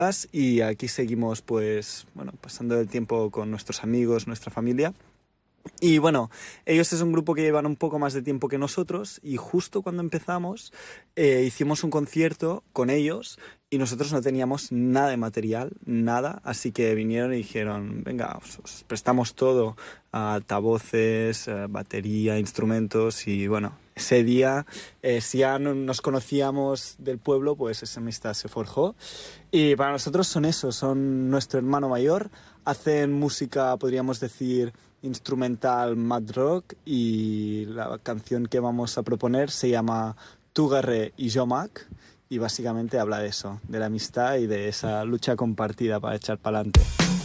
y aquí seguimos pues bueno, pasando el tiempo con nuestros amigos, nuestra familia. Y bueno, ellos es un grupo que llevan un poco más de tiempo que nosotros y justo cuando empezamos hicimos un concierto con ellos y nosotros no teníamos nada de material, nada, así que vinieron y dijeron, venga, os prestamos todo, altavoces, batería, instrumentos y bueno, ese día, si ya no nos conocíamos del pueblo, pues esa amistad se forjó y para nosotros son eso, son nuestro hermano mayor, hacen música, podríamos decir, instrumental mad rock y la canción que vamos a proponer se llama Tu Guerrer y Jo Mac y básicamente habla de eso, de la amistad y de esa lucha compartida para echar para adelante.